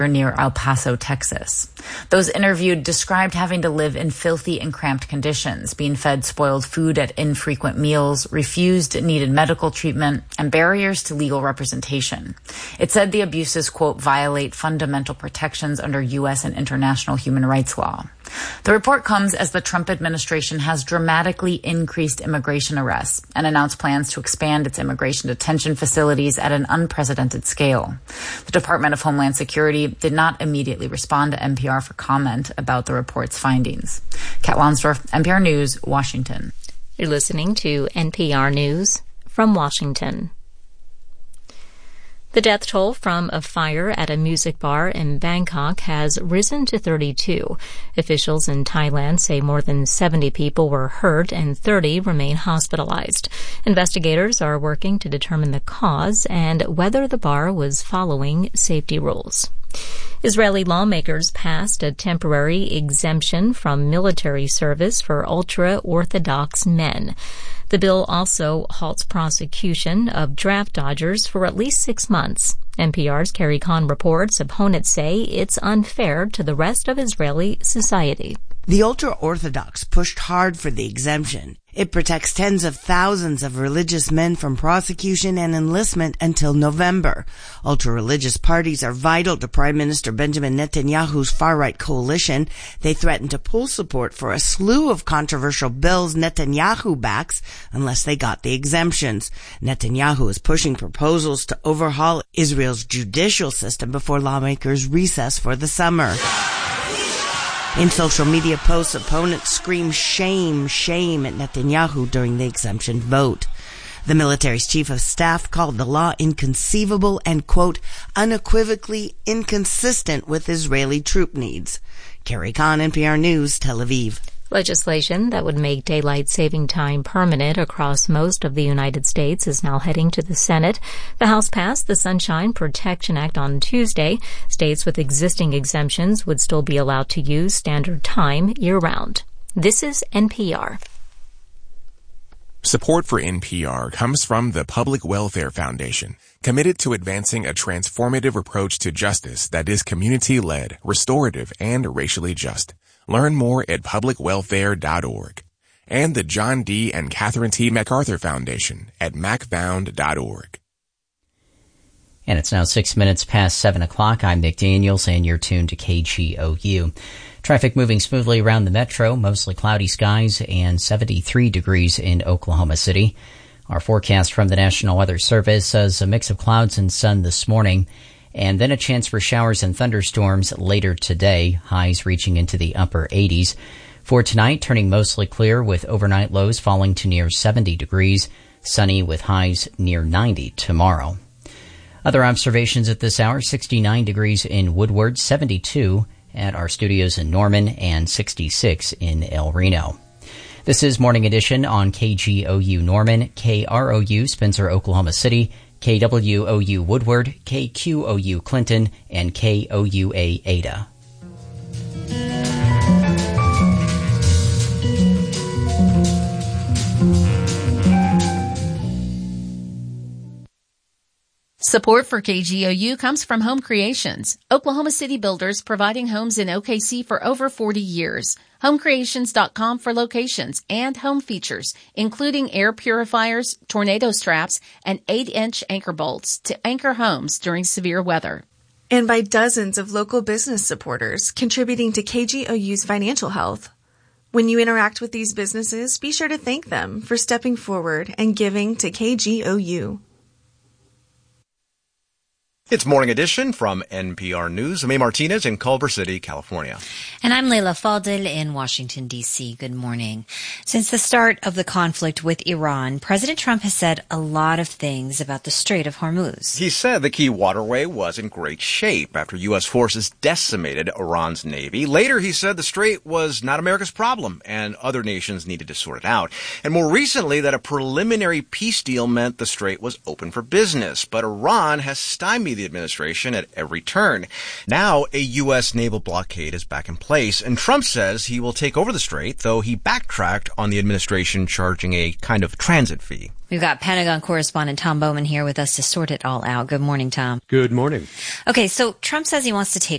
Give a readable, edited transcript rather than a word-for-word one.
near El Paso, Texas. Those interviewed described having to live in filthy and cramped conditions, being fed spoiled food at infrequent meals, refused needed medical treatment, and barriers to legal representation. It said the abuses, quote, violate fundamental protections under U.S. and international human rights law. The report comes as the Trump administration has dramatically increased immigration arrests and announced plans to expand its immigration detention facilities at an unprecedented scale. The Department of Homeland Security did not immediately respond to NPR for comment about the report's findings. Kat Lonsdorf, NPR News, Washington. You're listening to NPR News from Washington. The death toll from a fire at a music bar in Bangkok has risen to 32. Officials in Thailand say more than 70 people were hurt and 30 remain hospitalized. Investigators are working to determine the cause and whether the bar was following safety rules. Israeli lawmakers passed a temporary exemption from military service for ultra-Orthodox men. The bill also halts prosecution of draft dodgers for at least 6 months. NPR's Carrie Kahn reports opponents say it's unfair to the rest of Israeli society. The ultra-Orthodox pushed hard for the exemption. It protects tens of thousands of religious men from prosecution and enlistment until November. Ultra-religious parties are vital to Prime Minister Benjamin Netanyahu's far-right coalition. They threaten to pull support for a slew of controversial bills Netanyahu backs unless they got the exemptions. Netanyahu is pushing proposals to overhaul Israel's judicial system before lawmakers recess for the summer. In social media posts, opponents scream shame, shame at Netanyahu during the exemption vote. The military's chief of staff called the law inconceivable and, quote, unequivocally inconsistent with Israeli troop needs. Carrie Kahn, NPR News, Tel Aviv. Legislation that would make daylight saving time permanent across most of the United States is now heading to the Senate. The House passed the Sunshine Protection Act on Tuesday. States with existing exemptions would still be allowed to use standard time year-round. This is NPR. Support for NPR comes from the Public Welfare Foundation, committed to advancing a transformative approach to justice that is community-led, restorative, and racially just. Learn more at publicwelfare.org. And the John D. and Catherine T. MacArthur Foundation at macfound.org. And it's now 6 minutes past 7 o'clock. I'm Nick Daniels, and you're tuned to KGOU. Traffic moving smoothly around the metro, mostly cloudy skies, and 73 degrees in Oklahoma City. Our forecast from the National Weather Service says a mix of clouds and sun this morning, and then a chance for showers and thunderstorms later today, highs reaching into the upper 80s. For tonight, turning mostly clear with overnight lows falling to near 70 degrees, sunny with highs near 90 tomorrow. Other observations at this hour, 69 degrees in Woodward, 72 at our studios in Norman, and 66 in El Reno. This is Morning Edition on KGOU Norman, KROU Spencer, Oklahoma City, KWOU Woodward, KQOU Clinton, and KOUA Ada. Support for KGOU comes from Home Creations, Oklahoma City builders providing homes in OKC for over 40 years. HomeCreations.com for locations and home features, including air purifiers, tornado straps, and 8-inch anchor bolts to anchor homes during severe weather. And by dozens of local business supporters contributing to KGOU's financial health. When you interact with these businesses, be sure to thank them for stepping forward and giving to KGOU. It's Morning Edition from NPR News. I'm May Martinez in Culver City, California. And I'm Leila Fadel in Washington, D.C. Good morning. Since the start of the conflict with Iran, President Trump has said a lot of things about the Strait of Hormuz. He said the key waterway was in great shape after U.S. forces decimated Iran's navy. Later, he said the strait was not America's problem and other nations needed to sort it out. And more recently, that a preliminary peace deal meant the strait was open for business. But Iran has stymied the administration at every turn. Now, a U.S. naval blockade is back in place, and Trump says he will take over the strait, though he backtracked on the administration charging a kind of transit fee. We've got Pentagon correspondent Tom Bowman here with us to sort it all out. Good morning, Tom. Good morning. Okay, so Trump says he wants to take